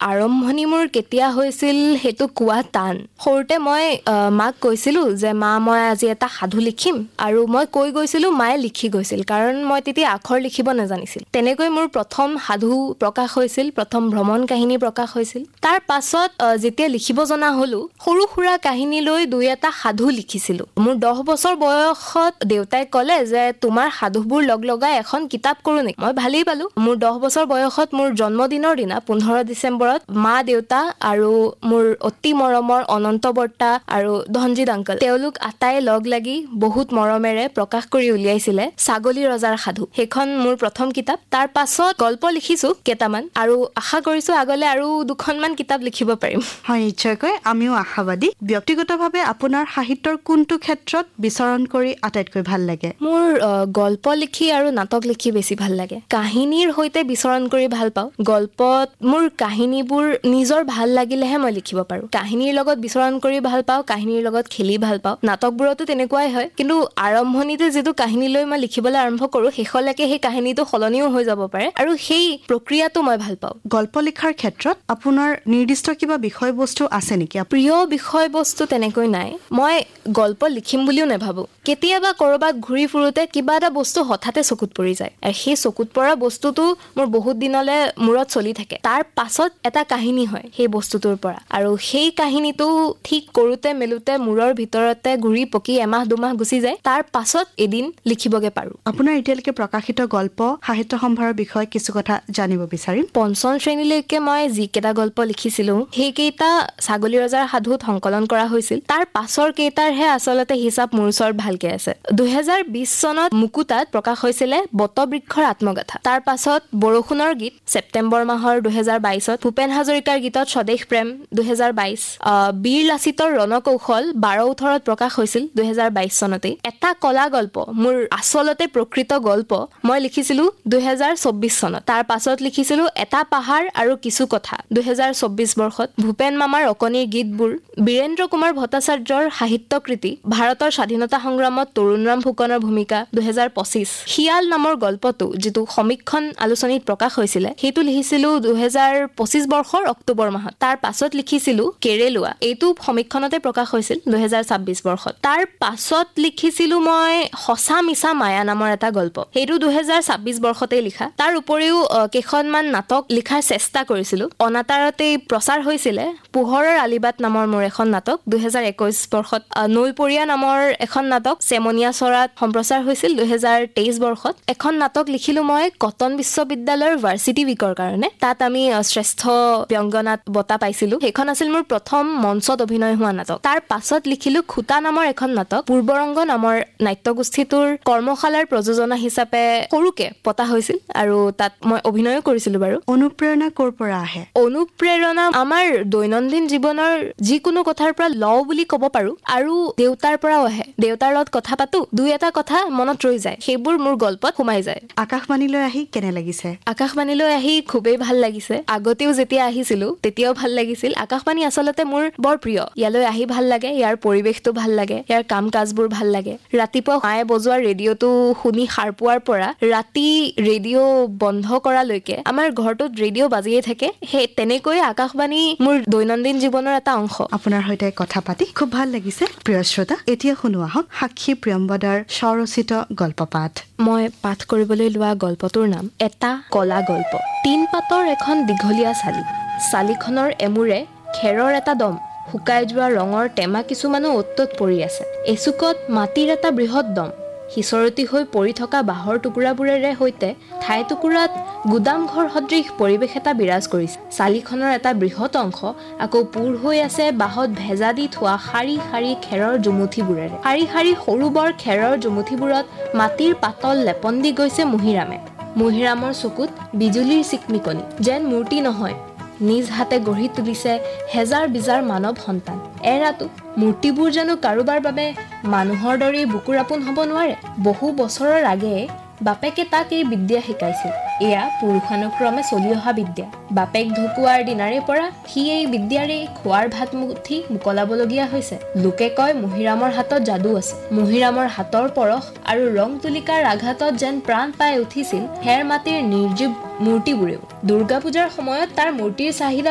আৰম্ভণি মোৰ কেতিয়া হৈছিল সেইটো কোৱা টান। সৰুতে মই মাক কৈছিলোঁ যে মা মই আজি এটা সাধু লিখিম, আৰু মই কৈ গৈছিলোঁ, মায়ে লিখি গৈছিল, কাৰণ মই তেতিয়া আখৰ লিখিব নাজানিছিল। তেনেকৈ মোৰ প্ৰথম সাধু প্ৰকাশ হৈছিল, প্ৰথম ভ্ৰমণ কাহিনী প্ৰকাশ হৈছিল। তাৰ পাছত যেতিয়া লিখিব জনা হ'লো, সৰু সুৰা কাহিনী লৈ 2-এটা সাধু লিখিছিলোঁ। মোৰ 10 বছৰ বয়সত দেউতাই ক'লে যে তোমাৰ সাধুবোৰ লগাই এখন কিতাপ কৰোঁ নেকি? মই ভালেই পালোঁ। মোৰ 10 বছৰ বয়সত মোৰ জন্মদিনৰ দিনা 15 ডিচেম্বৰত মা দেউতা আৰু মোৰ অতি মৰমৰ অনন্ত বৰ্তা আৰু ধনজিৎ আংকল, তেওঁলোক আটাই লগ লাগি বহুত মৰমেৰে প্ৰকাশ কৰি উলিয়াইছিলে ছাগলী ৰজাৰ সাধু। সেইখন মোৰ প্ৰথম কিতাপ। তাৰ পাছত গল্প লিখিছোঁ কেইটামান, আৰু আশা কৰিছোঁ আগলৈ আৰু 2খনমান কিতাপ লিখিব পাৰিম। হয়, নিশ্চয়কৈ আমিও আশাবাদী। ব্যক্তিগতভাৱে আপোনাৰ সাহিত্যৰ কোনটো ক্ষেত্ৰত বিচৰণ কৰি আটাইতকৈ ভাল লাগে? মোৰ গল্প লিখি আৰু নাটক লিখি বেছি ভাল লাগে। কাহিনীৰ সৈতে বিচৰণ কৰি ভাল পাওঁ। গল্পত মোৰ কাহিনীবোৰ নিজৰ ভাল লাগিলেহে মই লিখিব পাৰোঁ। কাহিনীৰ লগত বিচৰণ কৰি ভাল পাওঁ, কাহিনীৰ লগত খেলি ভাল পাওঁ। নাটকবোৰতো তেনেকুৱাই হয়, কিন্তু আৰম্ভণিতে যিটো কাহিনী লৈ মই লিখিবলৈ আৰম্ভ কৰোঁ, শেষলৈকে সেই কাহিনীটো সলনিও হৈ যাব পাৰে, আৰু সেই প্ৰক্ৰিয়াটো মই ভাল পাওঁ। গল্প লিখাৰ ক্ষেত্ৰত আপোনাৰ নিৰ্দিষ্ট কিবা বিষয়বস্তু আছে নেকি? প্ৰিয় বিষয়বস্তু তেনেকৈ নাই। মই গল্প লিখিম বুলিও নাভাবোঁ। কেতিয়াবা ক'ৰবাত ঘূৰি ফুৰোতে কিবা এটা বস্তু হঠাতে চকুত পৰি যায়, আৰু সেই চকুত পৰা বস্তুটো মোৰ বহুত দিনলৈ মূৰত চলি থাকে। তাৰ পাছত এটা কাহিনী হয় সেই বস্তুটোৰ পৰা, আৰু সেই কাহিনীটো ঠিক কৰোঁতে মেলোতে মূৰৰ ভিতৰতে ঘূৰি পকি এমাহ 2 মাহ গুচি যায়। তাৰ পাছত এদিন লিখিবগে পাৰোঁ। আপোনাৰ এতিয়ালৈকে প্ৰকাশিত গল্প সাহিত্য সম্ভাৰৰ বিষয়ে কিছু কথা জানিব বিচাৰিম। 5ম শ্ৰেণীলৈকে মই যিকেইটা গল্প লিখিছিলোঁ, সেইকেইটা ছাগলী ৰজাৰ সাধুত সংকলন কৰা হৈছিল। তাৰ পাছৰ কেইটাৰহে আচলতে হিচাপ মোৰ ওচৰত ভালকে আছে। 2020 চনত মুকুতাত প্ৰকাশ হৈছিলে বটবৃক্ষৰ আত্মগাথা। তাৰ পাছত বৰষুণৰ গীত ছেপ্টেম্বৰ মাহৰ 2022ত, ভূপেন হাজৰিকাৰ গীতত স্বদেশ প্ৰেম 2022, বীৰ লাচিতৰ ৰণকৌশল 12-18ত প্ৰকাশ হৈছিল 2022 চনতেই। এটা কলা গল্প, মোৰ আচলতে প্ৰকৃত গল্প মই লিখিছিলোঁ 2024 চনত। তাৰ পাছত লিখিছিলোঁ এটা পাহাৰ আৰু কিছু কথা 2024 বৰ্ষত। ভূপেন মামাৰ অকণিৰ গীতবোৰ, বীৰেন্দ্ৰ কুমাৰ ভট্টাচাৰ্যৰ সাহিত্যকৃতি ভাৰতৰ স্বাধীনতা সংগ্ৰামত তৰুণৰাম ফুকনৰ ভূমিকা 2025। শিয়াল নামৰ গল্পটো যিটো সমীক্ষণ আলোচনীত প্ৰকাশ হৈছিলে, সেইটো লিখিছিলোঁ 2025 বৰ্ষৰ অক্টোবৰ মাহত। তাৰ পাছত লিখিছিলোঁ কেৰেলোৱা, এইটো সমীক্ষণতে প্ৰকাশ হৈছিল 2026 বৰ্ষত। তাৰ পাছত লিখিছিলোঁ মই সঁচা মিছা মায়া নামৰ এটা গল্প, সেইটো 2026 বৰ্ষতেই লিখা। তাৰ উপৰিও কেইখনমান নাটক লিখাৰ চেষ্টা কৰিছিলোঁ। অনাতাৰতেই প্ৰচাৰ হৈছিলে পোহৰৰ আলিবাট নামৰ মোৰ এখন নাটক 2021 বৰ্ষত। নৈপৰীয়া নামৰ এখন নাটক চেমনীয়া চৰাত সম্প্ৰচাৰ হৈছিল 2023 বৰ্ষত। এখন নাটক লিখিলোঁ মই কটন বিশ্ববিদ্যালয়ৰ ভাৰ্চিটি উইকৰ কাৰণে। তাত আমি শ্ৰেষ্ঠ ব্যংগনাত বঁটা পাইছিলোঁ। সেইখন আছিল মোৰ প্ৰথম মঞ্চত অভিনয় হোৱা নাটক। তাৰ পাছত লিখিলোঁ খুটা নামৰ এখন নাটক, পূৰ্বৰংগ নামৰ নাট্যগোষ্ঠীটোৰ কৰ্মশালাৰ প্ৰযোজনা হিচাপে সৰুকে পতা হৈছিল, আৰু তাত মই অভিনয়ো কৰিছিলোঁ বাৰু। অনুপ্ৰেৰণা ক'ৰ পৰা আহে? অনুপ্ৰেৰণা আমাৰ দৈনন্দিন জীৱনৰ যিকোনো কথাৰ পৰা লওঁ বুলি ক'ব পাৰোঁ, আৰু দেউতাৰ পৰাও আহে। দেউতাৰ লগত কথা পাতোঁ, 2-এটা কথা মনত ৰৈ যায়, সেইবোৰ মোৰ গল্পত সোমাই যায়। আকাশবাণীলৈ আহি কেনে লাগিছে? আকাশবাণীলৈ আহি খুবেই ভাল লাগিছে। আগতেও যেতিয়া আহিছিলোঁ তেতিয়াও ভাল লাগিছিল। আকাশবাণী আচলতে মোৰ বৰ প্ৰিয়। ইয়ালৈ আহি ভাল লাগে, ইয়াৰ পৰিৱেশটো ভাল লাগে, ইয়াৰ কাম কাজবোৰ ভাল লাগে। ৰাতিপুৱা মায়ে বজোৱা ৰেডিঅ'টো শুনি সাৰ পোৱাৰ পৰা ৰাতি ৰেডিঅ' বন্ধ কৰালৈকে আমাৰ ঘৰটোত ৰেডিঅ' বাজিয়ে থাকে। সেই তেনেকৈ আকাশবাণী মোৰ দৈনন্দিন জীৱনৰ এটা অংশ। আপোনাৰ সৈতে কথা পাতি খুব ভাল লাগিছে। প্ৰিয় শ্ৰোতা, এতিয়া শুনো আহক সাক্ষী প্ৰিয়ম্বদাৰ স্বৰচিত গল্পপাঠ। মই পাঠ কৰিবলৈ লোৱা গল্পটোৰ নাম এটা কলা গল্প। 3 পাতৰ এখন দীঘলীয়া চালি, চালিখনৰ এমূৰে খেৰৰ এটা দম, শুকাই যোৱা ৰঙৰ টেমা কিছুমানো অত-তত পৰি আছে। এচুকত মাটিৰ এটা বৃহৎ দম, সিঁচৰতি হৈ পৰি থকা বাঁহৰ টুকুৰাবোৰেৰে সৈতে ঠাই টুকুৰাত গুদাম ঘৰ সদৃশ পৰিৱেশ এটা বিৰাজ কৰিছে। চালিখনৰ এটা বৃহৎ অংশ আকৌ পুৰ হৈ আছে বাঁহত ভেজা দি থোৱা শাৰী শাৰী খেৰৰ জুমুঠিবোৰেৰে। শাৰী শাৰী সৰু বৰ খেৰৰ জুমুঠিবোৰত মাটিৰ পাতল লেপন দি গৈছে মুহিৰামে। মুহিৰামৰ চকুত বিজুলীৰ চিকমিকনি, যেন মূৰ্তি নহয়, নিজ হাতে গঢ়ি তুলিছে হেজাৰ বিজাৰ মানৱ সন্তান। এৰাটো মূৰ্তিবোৰ জানো কাৰোবাৰ বাবে মানুহৰ দৰেই বুকুৰ আপোন হ'ব নোৱাৰে? বহু বছৰৰ আগেয়ে বাপেকে তাক এই বিদ্যা শিকাইছিল। এয়া পুৰুষানুক্ৰমে চলি অহা বিদ্যা। বাপেক ঢুকুৱাৰ দিনাৰে পৰা সি এই বিদ্যাৰে খোৱাৰ ভাত মুঠি মোকলাবলগীয়া হৈছে। লোকে কয় মুহিৰামৰ হাতত যাদু আছে। মুহিৰামৰ হাতৰ পৰশ আৰু ৰং তুলিকাৰ আঘাতত যেন প্ৰাণ পাই উঠিছিল হেৰ মাটিৰ নিৰ্জীৱ মূৰ্তিবোৰেও। দুৰ্গা পূজাৰ সময়ত তাৰ মূৰ্তিৰ চাহিদা